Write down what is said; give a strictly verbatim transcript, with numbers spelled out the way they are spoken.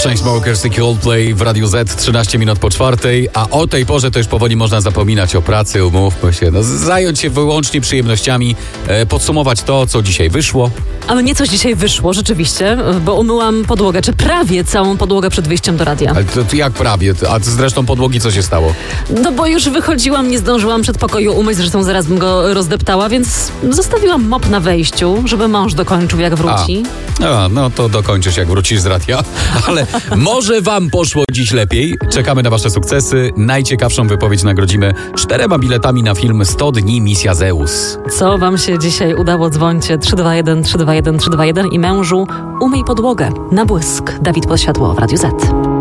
Chainsmokers i Coldplay w Radiu Z, trzynaście minut po czwartej, a o tej porze to już powoli można zapominać o pracy, umówmy się, no, zająć się wyłącznie przyjemnościami, e, podsumować to, co dzisiaj wyszło. A mnie coś dzisiaj wyszło, rzeczywiście, bo umyłam podłogę, czy prawie całą podłogę przed wyjściem do radia. Ale to, to jak prawie? A zresztą podłogi co się stało? No bo już wychodziłam, nie zdążyłam przed pokoju umyć, zresztą zaraz bym go rozdeptała, więc zostawiłam mop na wejściu, żeby mąż dokończył jak wróci. A, a, no to dokończysz jak wrócisz z radia, ale może wam poszło dziś lepiej. Czekamy na wasze sukcesy. Najciekawszą wypowiedź nagrodzimy czterema biletami na film sto dni Misja Zeus. Co wam się dzisiaj udało? Dzwońcie trzy dwa jeden, trzy dwa jeden, trzy dwa jeden i mężu umyj podłogę na błysk. Dawid Podsiadło w Radiu Z.